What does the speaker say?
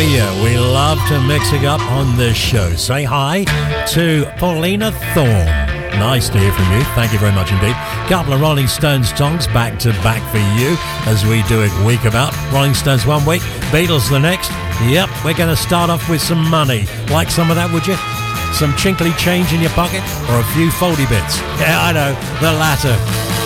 We love to mix it up on this show. Say hi to Paulina Thorne. Nice to hear from you. Thank you very much indeed. Couple of Rolling Stones songs back to back for you as we do it week about. Rolling Stones one week, Beatles the next. Yep, we're going to start off with some money. Like some of that, would you? Some chinkly change in your pocket or a few foldy bits? Yeah, I know, the latter.